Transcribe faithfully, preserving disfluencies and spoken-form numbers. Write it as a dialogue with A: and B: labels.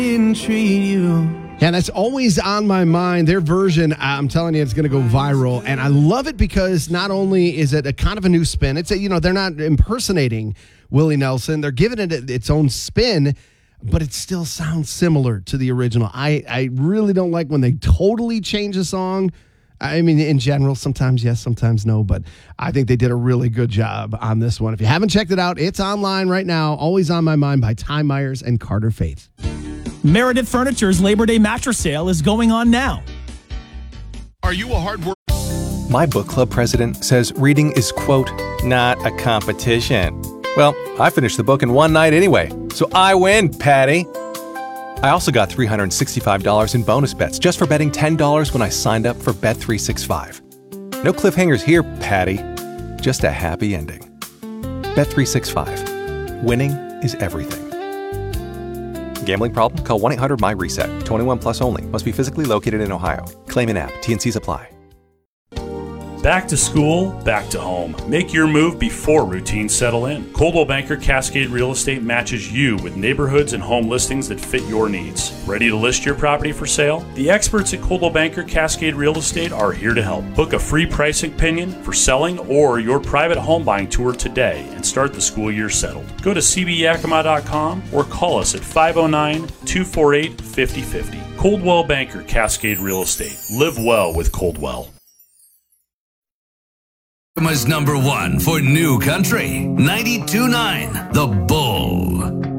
A: didn't treat you.
B: Yeah, that's always on my mind. Their version, I'm telling you, it's going to go viral. And I love it because not only is it a kind of a new spin, it's a, you know, they're not impersonating Willie Nelson. They're giving it its own spin, but it still sounds similar to the original. I, I really don't like when they totally change a song. I mean, in general, sometimes yes, sometimes no, but I think they did a really good job on this one. If you haven't checked it out, it's online right now. Always on My Mind by Ty Myers and Carter Faith.
C: Meredith Furniture's Labor Day mattress sale is going on now.
D: Are you a hard worker?
E: My book club president says reading is, quote, not a competition. Well, I finished the book in one night anyway, so I win, Patty. I also got three hundred sixty-five dollars in bonus bets just for betting ten dollars when I signed up for Bet three sixty-five. No cliffhangers here, Patty. Just a happy ending. Bet three sixty-five. Winning is everything. Gambling problem? Call one eight hundred M Y reset. twenty-one plus only. Must be physically located in Ohio. Claim in app. T and Cs apply.
F: Back to school, back to home. Make your move before routines settle in. Coldwell Banker Cascade Real Estate matches you with neighborhoods and home listings that fit your needs. Ready to list your property for sale? The experts at Coldwell Banker Cascade Real Estate are here to help. Book a free pricing opinion for selling or your private home buying tour today and start the school year settled. Go to c b yakima dot com or call us at five oh nine, two four eight, five oh five oh. Coldwell Banker Cascade Real Estate. Live well with Coldwell.
G: Yakima's number one for new country, ninety-two point nine The Bull.